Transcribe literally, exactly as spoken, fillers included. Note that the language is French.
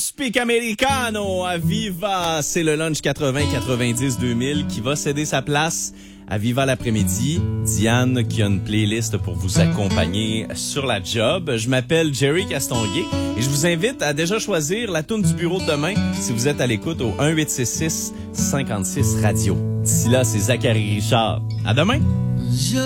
Speak Americano à Viva. C'est le lunch quatre-vingts quatre-vingt-dix deux mille qui va céder sa place à Viva l'après-midi. Diane qui a une playlist pour vous accompagner sur la job. Je m'appelle Jerry Castonguay et je vous invite à déjà choisir la toune du bureau de demain si vous êtes à l'écoute au un huit six six cinquante-six radio. D'ici là, c'est Zachary Richard. À demain!